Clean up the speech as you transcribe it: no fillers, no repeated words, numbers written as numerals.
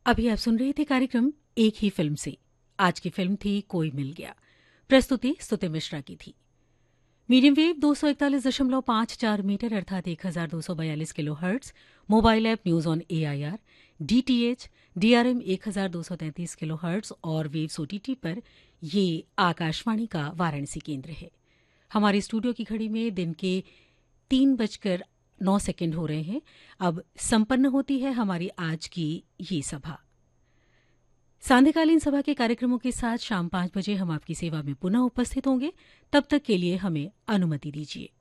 अभी आप सुन रहे थे कार्यक्रम एक ही फिल्म से। आज की फिल्म थी कोई मिल गया। प्रस्तुति स्तुति मिश्रा की थी। मीडियम वेव 241.54 मीटर अर्थात 1242 kilo hertz, mobile app news on AIR, DTH, DRM 1233 kilo hertz और वेव्स ओटीटी पर ये आकाशवाणी का वाराणसी केंद्र है। हमारे स्टूडियो की घड़ी में दिन के 3:09 हो रहे हैं। अब संपन्न होती है हमारी आज की ये सभा। सांध्यकालीन सभा के कार्यक्रमों के साथ शाम 5 बजे हम आपकी सेवा में पुनः उपस्थित होंगे। तब तक के लिए हमें अनुमति दीजिए।